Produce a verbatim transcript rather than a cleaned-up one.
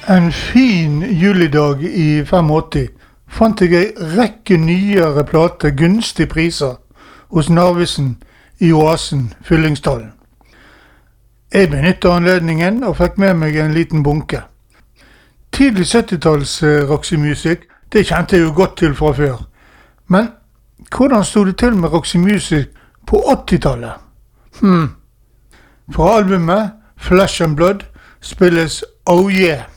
En fin julidag i åttifem fant jeg ei rekke nyere plater gunstig priser hos Narvesen i Oasen, Fyllingsdalen. Jeg benyttet anledningen og fikk med meg en liten bunke. Tidlig syttitalls Roxy Music, det kjente jeg jo godt til fra før. Men hvordan stod det til med Roxy Music på åttitallet? Hmm. Fra albumet Flesh and Blood spilles Oh Yeah!